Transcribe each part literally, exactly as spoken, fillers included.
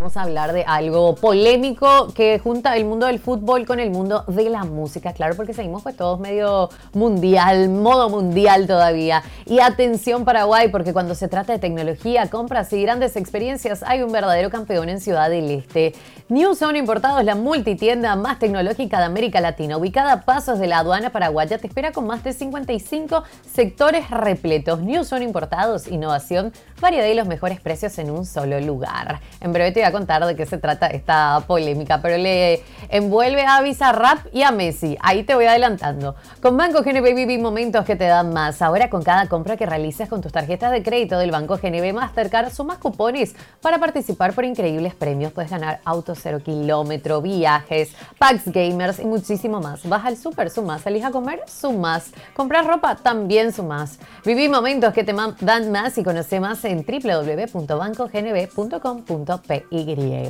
Vamos a hablar de algo polémico que junta el mundo del fútbol con el mundo de la música, claro, porque seguimos pues todos medio mundial, modo mundial todavía. Y atención Paraguay, porque cuando se trata de tecnología, compras y grandes experiencias, hay un verdadero campeón en Ciudad del Este. New Zone Importados, la multitienda más tecnológica de América Latina, ubicada a pasos de la aduana paraguaya, te espera con más de cincuenta y cinco sectores repletos. New Zone Importados, innovación, variedad y los mejores precios en un solo lugar. En breve te voy a contar de qué se trata esta polémica, pero le envuelve a Bizarrap y a Messi. Ahí te voy adelantando. Con Banco G N B viví momentos que te dan más. Ahora con cada compra que realices con tus tarjetas de crédito del Banco G N B Mastercard, sumas cupones para participar por increíbles premios. Puedes ganar autos cero kilómetro, viajes, packs gamers y muchísimo más. Vas al súper, sumas. Salís a comer, sumas. Comprar ropa, también sumas. Viví momentos que te dan más y conoce más en w w w punto banco g n b punto com punto p y.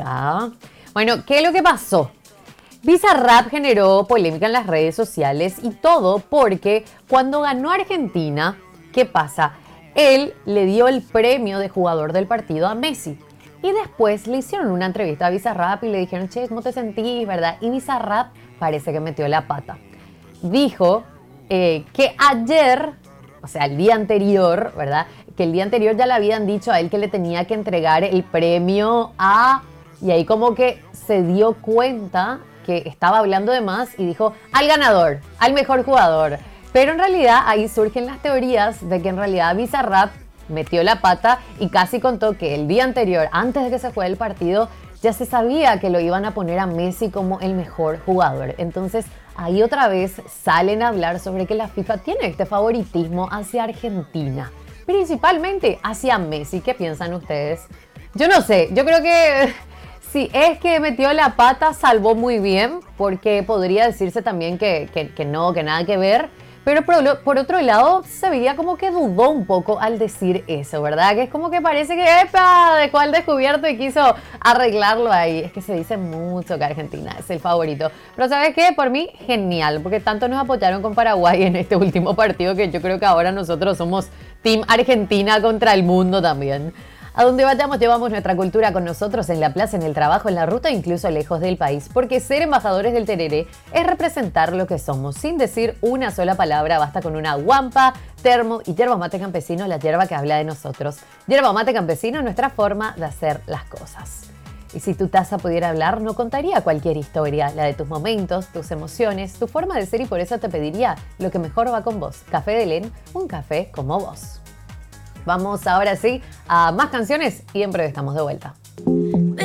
Bueno, ¿qué es lo que pasó? Bizarrap generó polémica en las redes sociales y todo porque cuando ganó Argentina, ¿qué pasa? Él le dio el premio de jugador del partido a Messi. Y después le hicieron una entrevista a Bizarrap y le dijeron, che, ¿cómo te sentís, verdad? Y Bizarrap parece que metió la pata. Dijo eh, que ayer, o sea, el día anterior, ¿verdad? Que el día anterior ya le habían dicho a él que le tenía que entregar el premio a... Y ahí como que se dio cuenta que estaba hablando de más y dijo al ganador, al mejor jugador. Pero en realidad ahí surgen las teorías de que en realidad Bizarrap metió la pata y casi contó que el día anterior, antes de que se juegue el partido, ya se sabía que lo iban a poner a Messi como el mejor jugador. Entonces ahí otra vez salen a hablar sobre que la FIFA tiene este favoritismo hacia Argentina, principalmente hacia Messi. ¿Qué piensan ustedes? Yo no sé, yo creo que si es que metió la pata, salvó muy bien, porque podría decirse también que, que, que no, que nada que ver. Pero por, por otro lado, se veía como que dudó un poco al decir eso, ¿verdad? Que es como que parece que, ¡epa!, dejó al descubierto y quiso arreglarlo ahí. Es que se dice mucho que Argentina es el favorito. Pero ¿sabes qué? Por mí, genial, porque tanto nos apoyaron con Paraguay en este último partido que yo creo que ahora nosotros somos Team Argentina contra el mundo también. A donde vayamos llevamos nuestra cultura con nosotros, en la plaza, en el trabajo, en la ruta, incluso lejos del país. Porque ser embajadores del tereré es representar lo que somos. Sin decir una sola palabra, basta con una guampa, termo y yerba mate campesino, la yerba que habla de nosotros. Yerba mate campesino, nuestra forma de hacer las cosas. Y si tu taza pudiera hablar, no contaría cualquier historia, la de tus momentos, tus emociones, tu forma de ser, y por eso te pediría lo que mejor va con vos. Café de Lén, un café como vos. Vamos ahora sí a más canciones y en breve estamos de vuelta.